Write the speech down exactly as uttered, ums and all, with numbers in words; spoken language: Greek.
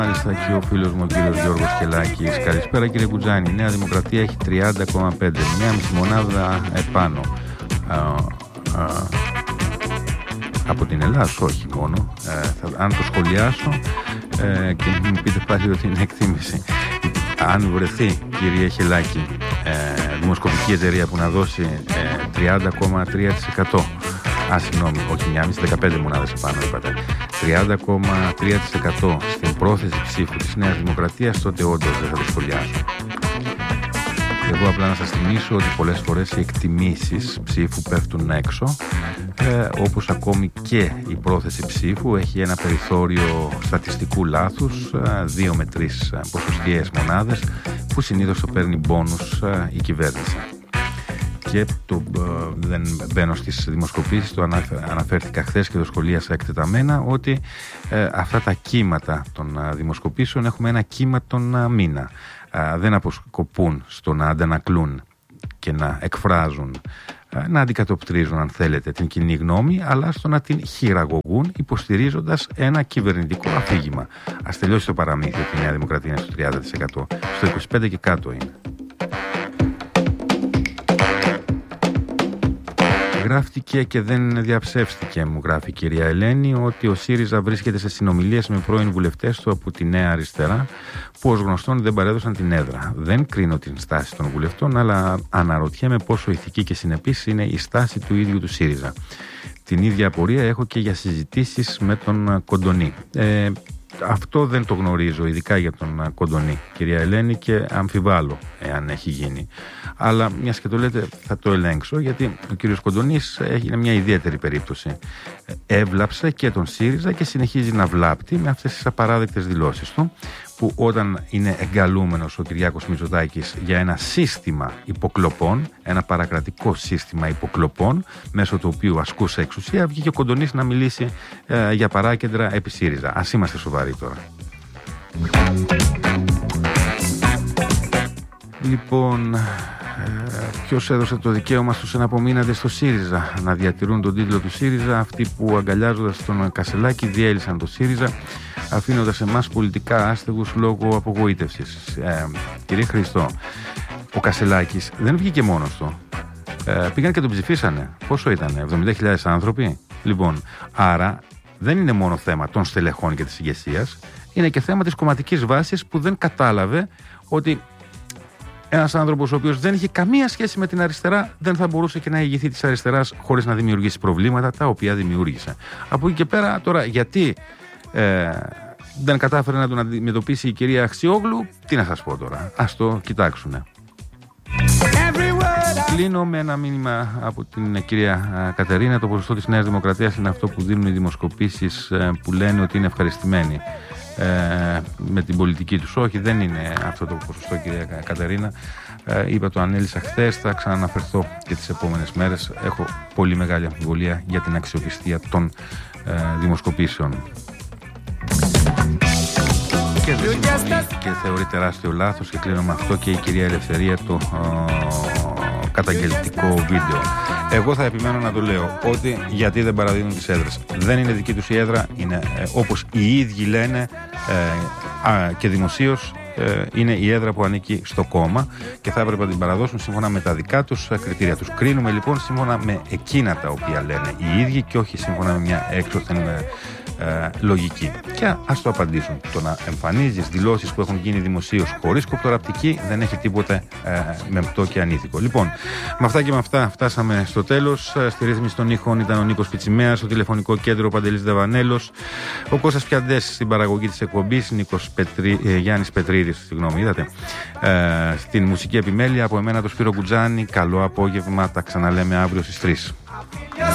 Μάλιστα και ο φίλος μου ο κύριος Γιώργος Κελάκης. Καλησπέρα κύριε Κουτζάνη. Η Νέα Δημοκρατία έχει τριάντα κόμμα πέντε, μια μισή μονάδα επάνω. Α, α, από την Ελλάδα, όχι μόνο. Ε, θα, αν το σχολιάσω ε, και μου πείτε πάλι ότι είναι εκτίμηση. Αν βρεθεί, κύριε Χελάκη, ε, δημοσκοπική εταιρεία που να δώσει ε, τριάντα κόμμα τρία τοις εκατό, α, συγγνώμη, όχι μια μισή, δεκαπέντε μονάδες επάνω είπατε, τριάντα κόμμα τρία τοις εκατό στην πρόθεση ψήφου της Νέας Δημοκρατίας, τότε όντως δεν θα το σχολιάσω. Εγώ απλά να σας θυμίσω ότι πολλές φορές οι εκτιμήσεις ψήφου πέφτουν έξω, ε, όπως ακόμη και η πρόθεση ψήφου έχει ένα περιθώριο στατιστικού λάθους, ε, δύο με τρεις ποσοστιαίες μονάδες, που συνήθως το παίρνει μπόνους ε, η κυβέρνηση. Και το, ε, δεν μπαίνω στις δημοσκοπήσεις, το αναφέρθηκα χθες και το σχολίασα εκτεταμένα, ότι ε, αυτά τα κύματα των ε, δημοσκοπήσεων έχουμε ένα κύμα τον ε, μήνα. Uh, δεν αποσκοπούν στο να αντανακλούν και να εκφράζουν, uh, να αντικατοπτρίζουν αν θέλετε την κοινή γνώμη, αλλά στο να την χειραγωγούν υποστηρίζοντας ένα κυβερνητικό αφήγημα. Ας τελειώσει το παραμύθι ότι η Νέα Δημοκρατία είναι στο τριάντα τοις εκατό, στο είκοσι πέντε τοις εκατό και κάτω είναι. Γράφτηκε και δεν διαψεύστηκε, μου γράφει η κυρία Ελένη, ότι ο ΣΥΡΙΖΑ βρίσκεται σε συνομιλίες με πρώην βουλευτές του από τη Νέα Αριστερά, που ως γνωστόν δεν παρέδωσαν την έδρα. Δεν κρίνω την στάση των βουλευτών, αλλά αναρωτιέμαι πόσο ηθική και συνεπής είναι η στάση του ίδιου του ΣΥΡΙΖΑ. Την ίδια απορία έχω και για συζητήσεις με τον Κοντονή. Ε, αυτό δεν το γνωρίζω, ειδικά για τον Κοντονή, κυρία Ελένη, και αμφιβάλλω εάν έχει γίνει. Αλλά μιας και το λέτε, θα το ελέγξω, γιατί ο κύριος Κοντονής είναι μια ιδιαίτερη περίπτωση. Έβλαψε και τον ΣΥΡΙΖΑ και συνεχίζει να βλάπτει με αυτές τις απαράδεκτες δηλώσεις του, που όταν είναι εγκαλούμενος ο Κυριάκος Μητσοτάκης για ένα σύστημα υποκλοπών, ένα παρακρατικό σύστημα υποκλοπών, μέσω του οποίου ασκούσε εξουσία, βγήκε ο Κοντονής να μιλήσει ε, για παράκεντρα επί ΣΥΡΙΖΑ. Ας είμαστε σοβαροί τώρα. Λοιπόν, ε, ποιος έδωσε το δικαίωμα στους εναπομείναντες στο ΣΥΡΙΖΑ να διατηρούν τον τίτλο του ΣΥΡΙΖΑ, αυτοί που αγκαλιάζοντας τον Κασελάκη διέλυσαν το ΣΥΡΙΖΑ, αφήνοντας εμάς πολιτικά άστεγους λόγω απογοήτευσης. Ε, κύριε Χριστό, ο Κασελάκης δεν βγήκε μόνος του. Ε, πήγαν και τον ψηφίσανε. Πόσο ήταν, εβδομήντα χιλιάδες άνθρωποι? Λοιπόν, άρα δεν είναι μόνο θέμα των στελεχών και της ηγεσίας, είναι και θέμα της κομματικής βάσης που δεν κατάλαβε ότι ένας άνθρωπος ο οποίος δεν είχε καμία σχέση με την αριστερά δεν θα μπορούσε και να ηγηθεί της αριστεράς χωρίς να δημιουργήσει προβλήματα τα οποία δημιούργησε. Από εκεί και πέρα, τώρα, γιατί ε, δεν κατάφερε να τον αντιμετωπίσει η κυρία Αξιόγλου, τι να σας πω τώρα. Ας το κοιτάξουνε. Κλείνω με ένα μήνυμα από την κυρία Κατερίνα. Το ποσοστό της Νέας Δημοκρατίας είναι αυτό που δίνουν οι δημοσκοπήσεις που λένε ότι είναι ευχαριστημένοι ε, με την πολιτική τους. Όχι, δεν είναι αυτό το ποσοστό, κυρία Κατερίνα. Ε, είπα, το ανέλησα χθες, θα ξαναναφερθώ και τις επόμενες μέρες. Έχω πολύ μεγάλη αμφιβολία για την αξιοπιστία των ε, δημοσκοπήσεων. Και, και θεωρεί τεράστιο λάθος, και κλείνω με αυτό, και η κυρία Ελευθερία το ε, καταγγελτικό βίντεο. Εγώ θα επιμένω να το λέω, ότι γιατί δεν παραδίδουν τις έδρες. Δεν είναι δική τους η έδρα, είναι ε, όπως οι ίδιοι λένε ε, α, και δημοσίως, ε, είναι η έδρα που ανήκει στο κόμμα και θα έπρεπε να την παραδώσουν σύμφωνα με τα δικά τους κριτήρια. Τους κρίνουμε λοιπόν σύμφωνα με εκείνα τα οποία λένε οι ίδιοι και όχι σύμφωνα με μια έξωθεν ε, Ε, λογική. Και ας το απαντήσουν. Το να εμφανίζεις δηλώσεις που έχουν γίνει δημοσίως χωρίς κοπτοραπτική δεν έχει τίποτε ε, μεμπτό και ανήθικο. Λοιπόν, με αυτά και με αυτά φτάσαμε στο τέλος. Στη ρύθμιση των ήχων ήταν ο Νίκος Πιτσιμέας, στο τηλεφωνικό κέντρο ο Παντελής Δεβανέλος, ο Κώστας Πιαντές στην παραγωγή της εκπομπής, Νίκος Πετρί, ε, Γιάννης Πετρίδης, συγγνώμη, είδατε, ε, στην μουσική επιμέλεια. Από εμένα το Σπύρο Κουτζάνη, καλό απόγευμα, τα ξαναλέμε αύριο στις τρεις.